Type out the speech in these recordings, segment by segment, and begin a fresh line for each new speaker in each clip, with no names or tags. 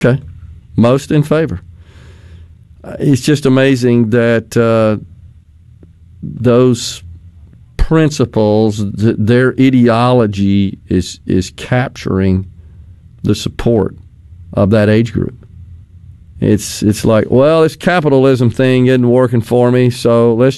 Okay. Most in favor. It's just amazing that those principles, their ideology is capturing the support of that age group. It's like, well, this capitalism thing isn't working for me, so let's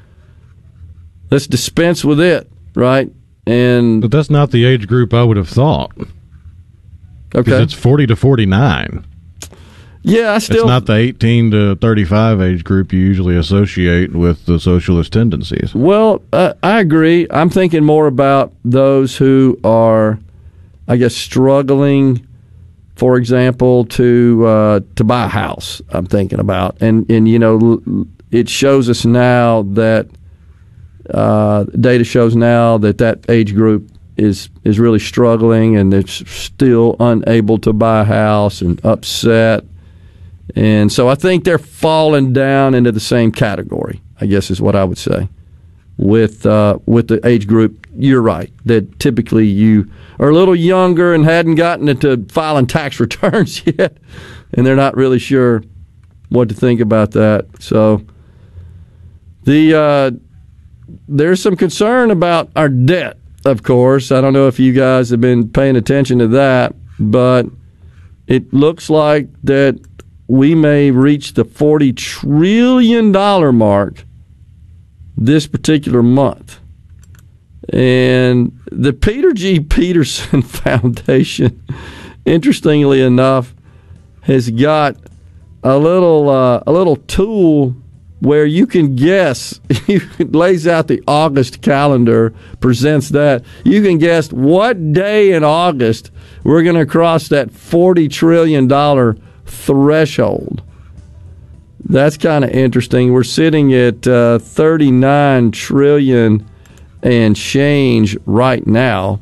dispense with it, right?
But that's not the age group I would have thought.
Okay.
It's 40 to 49.
Yeah,
it's not the 18 to 35 age group you usually associate with the socialist tendencies.
Well, I agree. I'm thinking more about those who are, I guess, struggling, for example, to buy a house. I'm thinking about, and it shows us now that data shows now that age group is really struggling, and they're still unable to buy a house and upset. And so I think they're falling down into the same category, I guess is what I would say, with the age group. You're right, that typically you are a little younger and hadn't gotten into filing tax returns yet, and they're not really sure what to think about that. So there's some concern about our debt, of course. I don't know if you guys have been paying attention to that, but it looks like that we may reach the $40 trillion mark this particular month. And the Peter G. Peterson Foundation, interestingly enough, has got a little tool where you can guess. It lays out the August calendar, presents that. You can guess what day in August we're going to cross that $40 trillion threshold. That's kind of interesting. We're sitting at 39 trillion and change right now.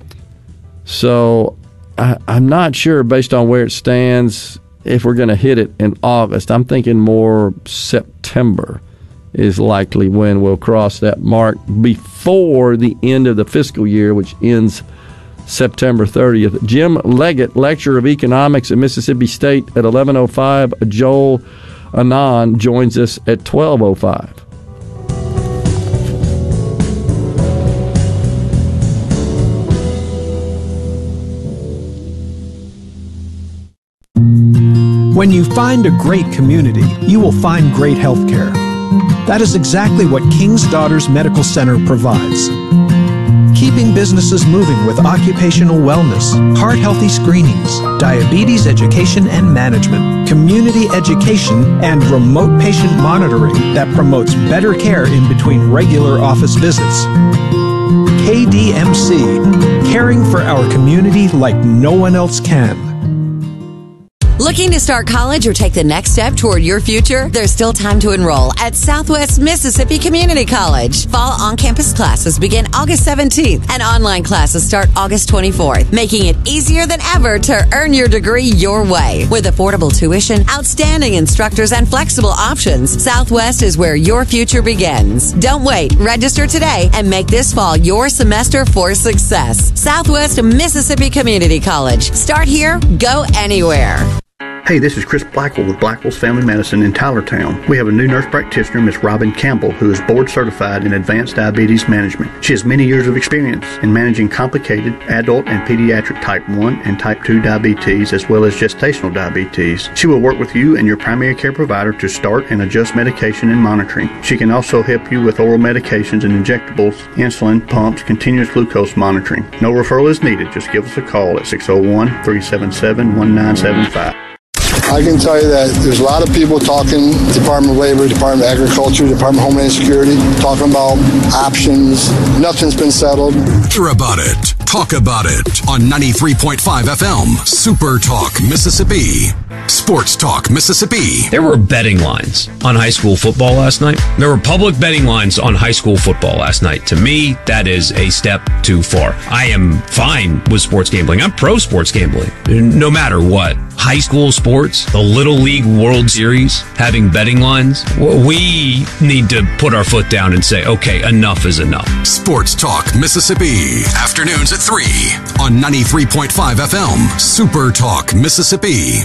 So I'm not sure, based on where it stands, if we're going to hit it in August. I'm thinking more September is likely when we'll cross that mark before the end of the fiscal year, which ends September 30th. Jim Leggett, lecturer of economics at Mississippi State at 11:05. Joel Anand joins us at 12:05.
When you find a great community, you will find great health care. That is exactly what King's Daughters Medical Center provides. Keeping businesses moving with occupational wellness, heart-healthy screenings, diabetes education and management, community education, and remote patient monitoring that promotes better care in between regular office visits. KDMC, caring for our community like no one else can.
Looking to start college or take the next step toward your future? There's still time to enroll at Southwest Mississippi Community College. Fall on-campus classes begin August 17th and online classes start August 24th, making it easier than ever to earn your degree your way. With affordable tuition, outstanding instructors, and flexible options, Southwest is where your future begins. Don't wait. Register today and make this fall your semester for success. Southwest Mississippi Community College. Start here, go anywhere.
Hey, this is Chris Blackwell with Blackwell's Family Medicine in Tylertown. We have a new nurse practitioner, Miss Robin Campbell, who is board certified in advanced diabetes management. She has many years of experience in managing complicated adult and pediatric type 1 and type 2 diabetes, as well as gestational diabetes. She will work with you and your primary care provider to start and adjust medication and monitoring. She can also help you with oral medications and injectables, insulin, pumps, continuous glucose monitoring. No referral is needed. Just give us a call at 601-377-1975.
I can tell you that there's a lot of people talking, Department of Labor, Department of Agriculture, Department of Homeland Security, talking about options. Nothing's been settled.
Hear about it. Talk about it on 93.5 FM, Super Talk, Mississippi. Sports Talk, Mississippi.
There were betting lines on high school football last night. There were public betting lines on high school football last night. To me, that is a step too far. I am fine with sports gambling. I'm pro sports gambling, no matter what. High school sports, the Little League World Series, having betting lines, we need to put our foot down and say, okay, enough is enough.
Sports Talk, Mississippi. Afternoons at 3 on 93.5 FM, Super Talk, Mississippi.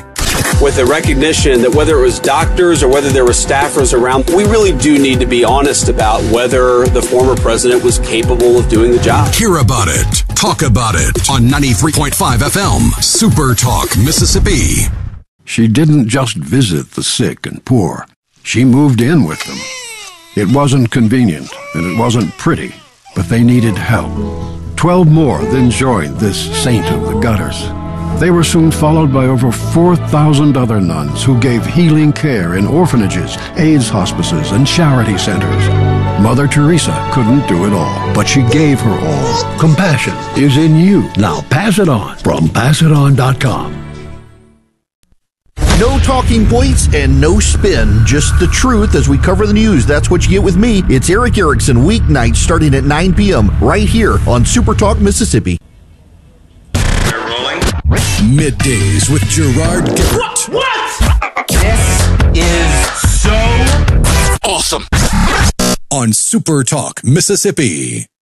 with the recognition that whether it was doctors or whether there were staffers around, we really do need to be honest about whether the former president was capable of doing the job.
Hear about it. Talk about it on 93.5 FM, Super Talk, Mississippi.
She didn't just visit the sick and poor. She moved in with them. It wasn't convenient, and it wasn't pretty, but they needed help. 12 more then joined this saint of the gutters. They were soon followed by over 4,000 other nuns who gave healing care in orphanages, AIDS hospices, and charity centers. Mother Teresa couldn't do it all, but she gave her all. Compassion is in you. Now pass it on from PassItOn.com.
No talking points and no spin, just the truth as we cover the news. That's what you get with me. It's Eric Erickson, weeknights starting at 9 p.m. right here on Super Talk Mississippi.
Middays with Gerard Gibbert.
What? This is so
awesome. On Super Talk Mississippi.